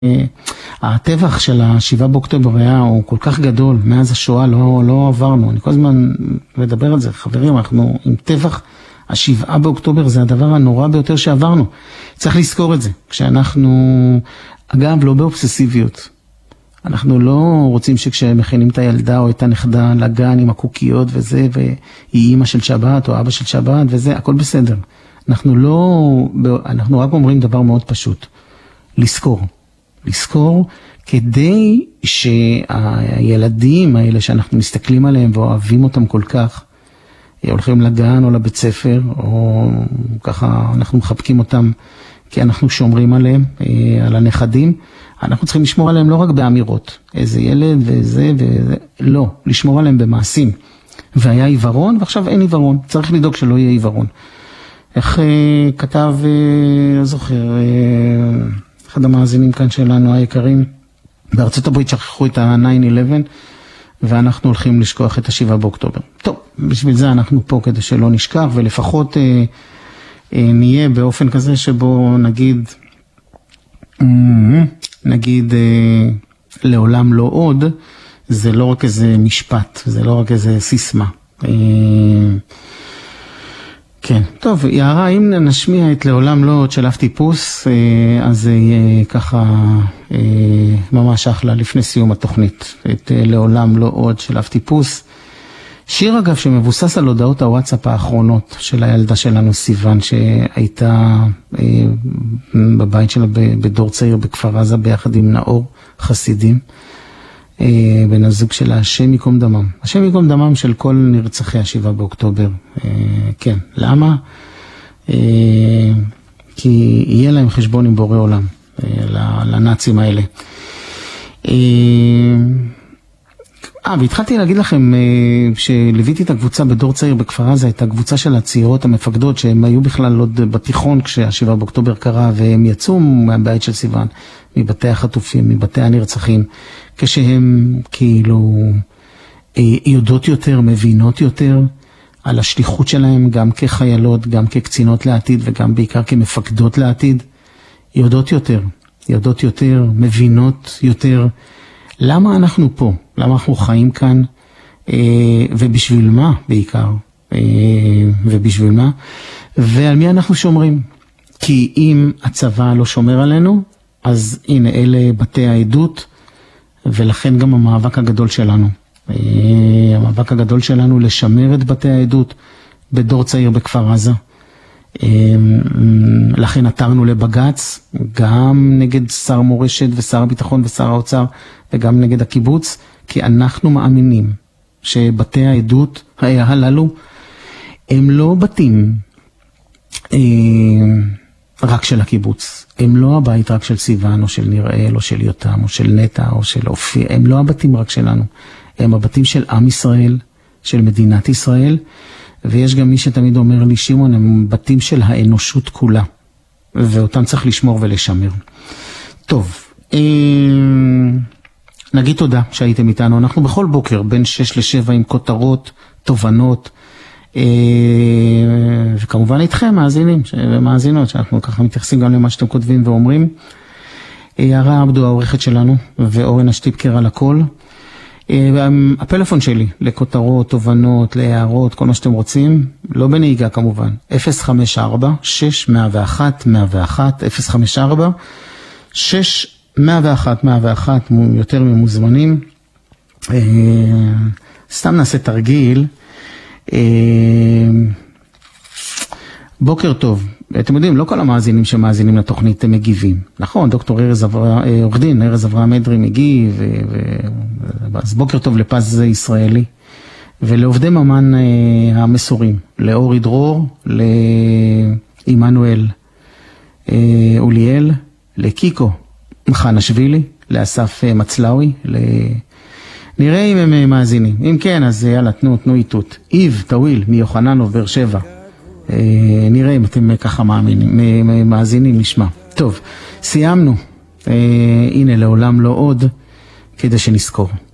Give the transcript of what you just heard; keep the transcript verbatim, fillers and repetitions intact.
הטבח של השבעה באוקטובר היה הוא כל כך גדול, מאז השואה לא, לא עברנו, אני כל הזמן מדבר על זה, חברים, אנחנו עם טבח השבעה באוקטובר זה הדבר הנורא ביותר שעברנו, צריך לזכור את זה, כשאנחנו, אגב לא באובססיביות, אנחנו לא רוצים שכשמכינים את הילדה או את הנכדה לגן עם הקוקיות וזה, והיא אימא של שבת או אבא של שבת וזה, הכל בסדר, אנחנו לא, אנחנו רק אומרים דבר מאוד פשוט, לזכור. לזכור כדי שהילדים האלה שאנחנו מסתכלים עליהם ואוהבים אותם כל כך, הולכים לגן או לבית ספר, או ככה אנחנו מחבקים אותם כי אנחנו שומרים עליהם, על הנכדים, אנחנו צריכים לשמור עליהם לא רק באמירות, איזה ילד וזה וזה, לא, לשמור עליהם במעשים. והיה עיוורון ועכשיו אין עיוורון, צריך לדאוג שלא יהיה עיוורון. איך כתב, לא זוכר, אחד המאזינים כאן שלנו היקרים, בארצות הברית שכחו את ה-תשע אחת עשרה, ואנחנו הולכים לשכוח את השבעה באוקטובר. טוב, בשביל זה אנחנו פה כדי שלא נשכח, ולפחות אה, אה, נהיה באופן כזה שבו נגיד, אה, נגיד אה, לעולם לא עוד, זה לא רק איזה משפט, זה לא רק איזה סיסמה. אה, כן, טוב, יערה, אם נשמיע את לעולם לא עוד של אף טיפוס, אז זה יהיה ככה ממש אחלה לפני סיום התוכנית, את לעולם לא עוד של אף טיפוס. שיר אגב שמבוסס על הודעות הוואטסאפ האחרונות של הילדה שלנו סיוון, שהייתה בבית שלה בדור צעיר בכפר עזה ביחד עם נאור חסידים, בן הזוג שלה, השם יקום דמם. השם יקום דמם של כל נרצחי השבעה באוקטובר. כן, למה? כי יהיה להם חשבון עם בורא עולם, לנאצים האלה. אה, והתחלתי להגיד לכם שלוויתי את הקבוצה בדור צעיר בכפר עזה, את הקבוצה של הצעירות המפקדות, שהם היו בכלל עוד בתיכון כשהשבעה באוקטובר קרה, והם יצאו מהבית של סיוון, מבתי החטופים, מבתי הנרצחים, כשהם כאילו יודעות יותר, מבינות יותר על השליחות שלהם, גם כחיילות, גם כקצינות לעתיד, וגם בעיקר כמפקדות לעתיד, יודעות יותר, יודעות יותר, מבינות יותר, למה אנחנו פה? למה אנחנו חיים כאן? ובשביל מה בעיקר? ובשביל מה? ועל מי אנחנו שומרים? כי אם הצבא לא שומר עלינו, אז הנה אלה בתי העדות, ולכן גם המאבק הגדול שלנו. המאבק הגדול שלנו לשמר את בתי העדות בדור צעיר בכפר עזה. לכן עתרנו לבגץ, גם נגד שר מורשת ושר הביטחון ושר האוצר, וגם נגד הקיבוץ, כי אנחנו מאמינים שבתי העדות הללו הם לא בתים רק של הקיבוץ, הם לא הבית רק של סיוון או של נראל או של יותם או של נטע או של אופי, הם לא הבתים רק שלנו, הם הבתים של עם ישראל, של מדינת ישראל, ויש גם מי שתמיד אומר לי, שמעון, הם בתים של האנושות כולה, ואותם צריך לשמור ולשמר. טוב, נגיד תודה שהייתם איתנו, אנחנו בכל בוקר בין שש לשבע עם כותרות, תובנות, וכמובן איתכם מאזינים ומאזינות, שאנחנו ככה מתייחסים גם למה שאתם כותבים ואומרים. יערה עבדו העורכת שלנו, ואורן השטיפקר על הכל. הפלאפון שלי לכותרות, תובנות, להערות, כל מה שאתם רוצים, לא בנהיגה כמובן, אפס חמש ארבע שש אפס אחת אפס אפס אחת, אפס חמש ארבע שש אפס אחת אפס אחת, יותר ממוזמנים. סתם נעשה תרגיל. בוקר טוב. אתם יודעים, לא כל המאזינים שמאזינים לתוכנית הם מגיבים. נכון, דוקטור ארז אברהם, עורך דין ארז אברהם אדרי מגיב, ו... אז בוקר טוב לפז ישראלי, ולעובדי ממן המסורים, לאורי דרור, לאימנואל אוליאל, לקיקו חנשווילי, לאסף מצלאוי, ל... נראה אם הם מאזינים. אם כן, אז יאללה, תנו, תנו איתות. איב, טוויל, מיוחננוב, באר שבע. נראה אם אתם ככה מאמינים, מאזינים, נשמע. טוב, סיימנו. הנה, לעולם לא עוד, כדי שנזכור.